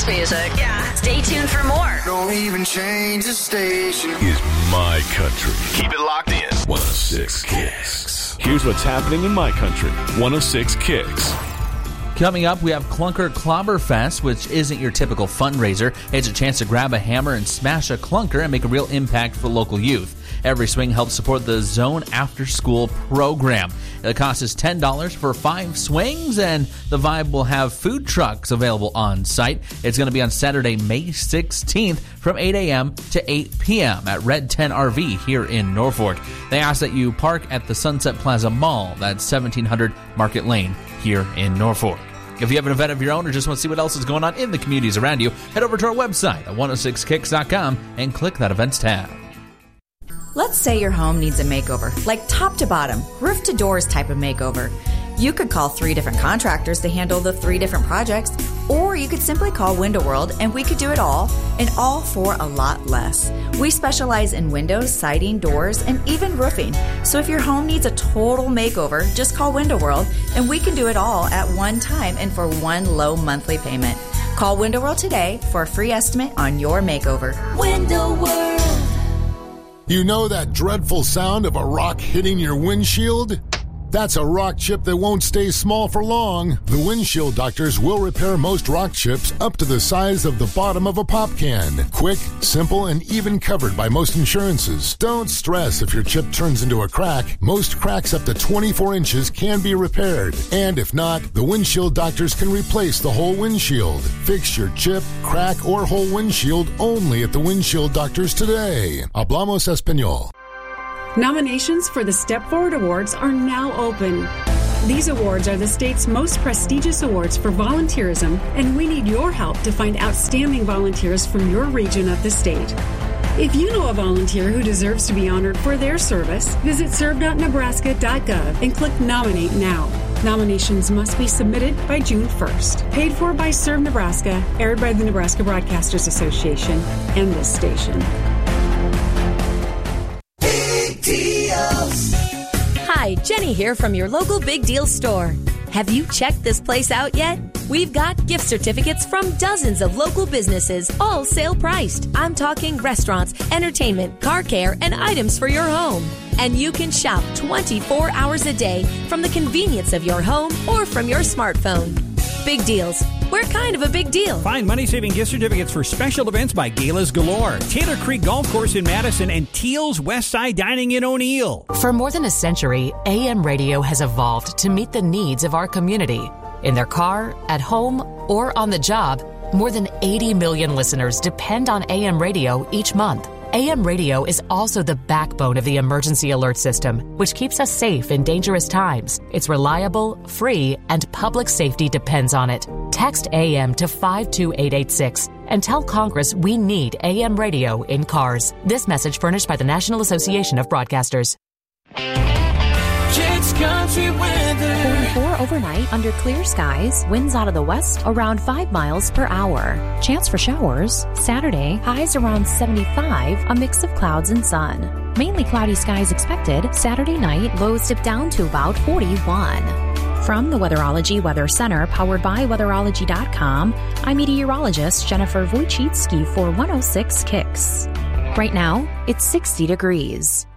dance music. Yeah. Stay tuned for more. Don't even change the station. Is My Country. Keep it locked in. 106 Kicks. Here's what's happening in my country. 106 Kicks. Coming up, we have Clunker Clobberfest, which isn't your typical fundraiser. It's a chance to grab a hammer and smash a clunker and make a real impact for local youth. Every swing helps support the Zone After School program. The cost is $10 for 5 swings, and the Vibe will have food trucks available on site. It's going to be on Saturday, May 16th from 8 a.m. to 8 p.m. at Red 10 RV here in Norfolk. They ask that you park at the Sunset Plaza Mall, that's 1700 Market Lane here in Norfolk. If you have an event of your own or just want to see what else is going on in the communities around you, head over to our website at 106kicks.com and click that events tab. Let's say your home needs a makeover, like top to bottom, roof to doors type of makeover. You could call 3 different contractors to handle the 3 different projects, or you could simply call Window World and we could do it all, and all for a lot less. We specialize in windows, siding, doors, and even roofing. So if your home needs a total makeover, just call Window World and we can do it all at one time and for one low monthly payment. Call Window World today for a free estimate on your makeover. Window World. You know that dreadful sound of a rock hitting your windshield? That's a rock chip that won't stay small for long. The Windshield Doctors will repair most rock chips up to the size of the bottom of a pop can. Quick, simple, and even covered by most insurances. Don't stress if your chip turns into a crack. Most cracks up to 24 inches can be repaired. And if not, the Windshield Doctors can replace the whole windshield. Fix your chip, crack, or whole windshield only at the Windshield Doctors today. Hablamos Español. Nominations for the Step Forward Awards are now open. These awards are the state's most prestigious awards for volunteerism, and we need your help to find outstanding volunteers from your region of the state. If you know a volunteer who deserves to be honored for their service, visit serve.nebraska.gov and click Nominate Now. Nominations must be submitted by June 1st. Paid for by Serve Nebraska, aired by the Nebraska Broadcasters Association and this station. Hi, Jenny here from your local Big Deal store. Have you checked this place out yet? We've got gift certificates from dozens of local businesses, all sale priced. I'm talking restaurants, entertainment, car care, and items for your home. And you can shop 24 hours a day from the convenience of your home or from your smartphone. Big Deals. We're kind of a big deal. Find money-saving gift certificates for special events by Galas Galore, Taylor Creek Golf Course in Madison, and Teal's Westside Dining in O'Neill. For more than a century, AM radio has evolved to meet the needs of our community. In their car, at home, or on the job, more than 80 million listeners depend on AM radio each month. AM radio is also the backbone of the emergency alert system, which keeps us safe in dangerous times. It's reliable, free, and public safety depends on it. Text AM to 52886 and tell Congress we need AM radio in cars. This message furnished by the National Association of Broadcasters. Kicks Country Weather. 44 overnight under clear skies. Winds out of the west around 5 miles per hour. Chance for showers. Saturday, highs around 75, a mix of clouds and sun. Mainly cloudy skies expected. Saturday night, lows dip down to about 41. From the Weatherology Weather Center, powered by Weatherology.com, I'm meteorologist Jennifer Wojcicki for 106 Kicks. Right now, it's 60 degrees.